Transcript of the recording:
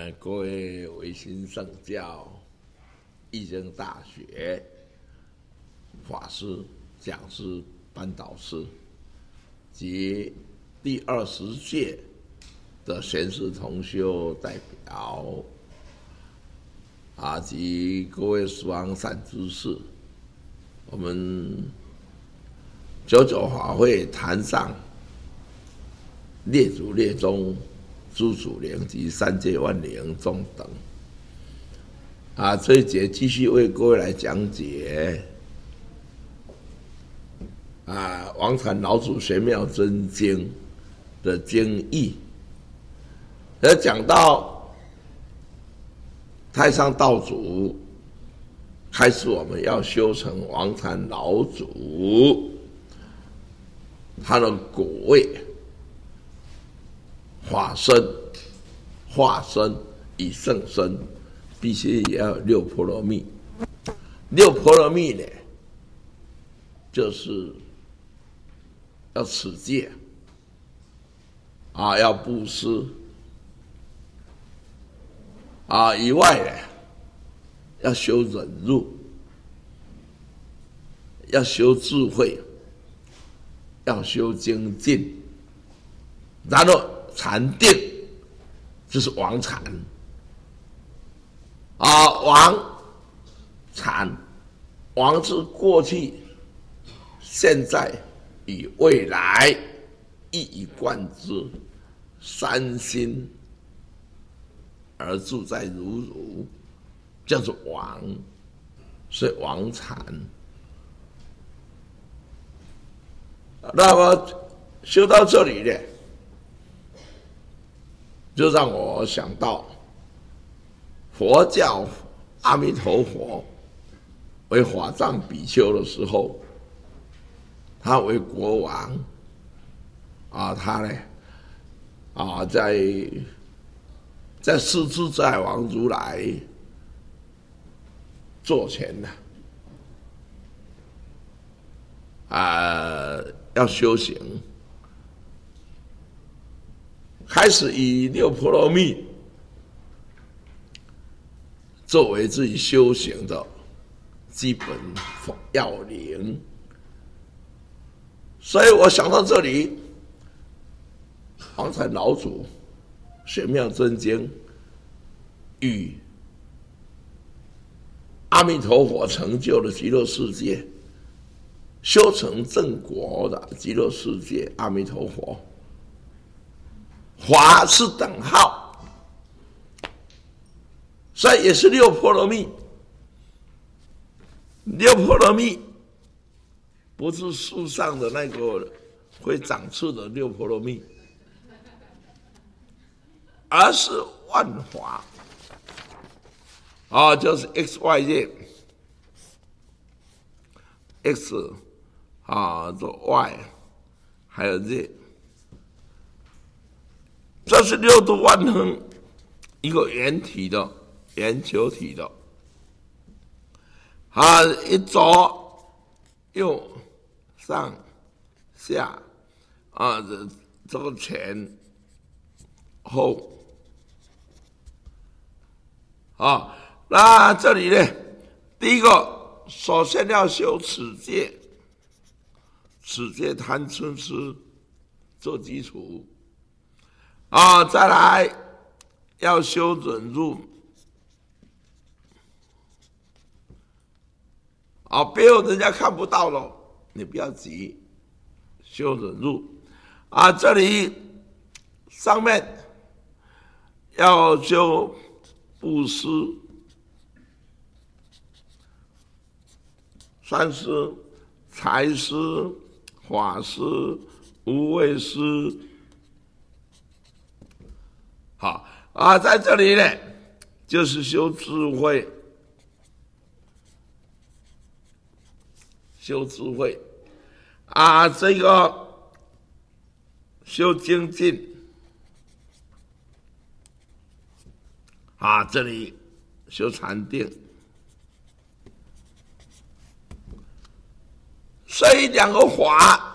各位维新圣教义经大学法师、讲师、班导师及第20届的贤士同修代表及各位十方善知识，我们99法会坛上列祖列宗诸祖灵及三界万灵众等这一节继续为各位来讲解王禅老祖玄妙真经的经义，而讲到太上道祖开始我们要修成王禅老祖他的果位化身以圣身，必须也要有6波罗蜜。6波罗蜜呢，就是要持戒要布施以外呢，要修忍辱，要修智慧，要修精进，然后禅定就是王禅王禅，王是过去、现在与未来一以贯之，三心而自在如如，叫做王，所以王禅。那么修到这里呢，就让我想到佛教阿弥陀佛为法藏比丘的时候，他为国王他呢在世自在王如来座前呢要修行，开始以6波罗蜜作为自己修行的基本要领，所以我想到这里，王禅老祖玄妙真经与阿弥陀佛成就的极乐世界，修成正果的极乐世界阿弥陀佛，法是等号，所以也是6波罗蜜。6波罗蜜不是树上的那个会长刺的6波罗蜜，而是万法就是 XYZ X这 Y 还有 Z， 这是6度万恒一个圆体的圆球体的一左右上下这个前后那这里呢，第一个首先要修持戒，持戒贪嗔痴做基础再来要修忍辱别有人家看不到了，你不要急，修忍辱这里上面要修布施、善施、财施、法施、无畏施在这里呢就是修智慧，修智慧这个修精进这里修禅定，所以2个法